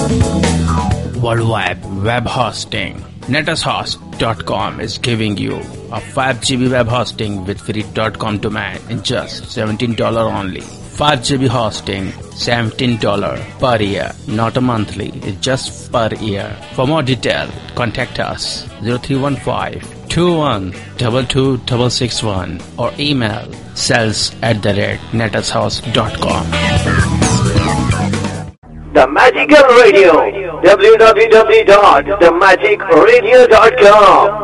Worldwide web hosting. NetAsHost.com is giving you a 5 GB web hosting with free .com domain in just $17 only. 5 GB hosting, $17 per year, not a monthly, it's just per year. For more detail, contact us 0315-2122-661 or email sales@netashouse.com. The Magical Radio, www.themagicradio.com.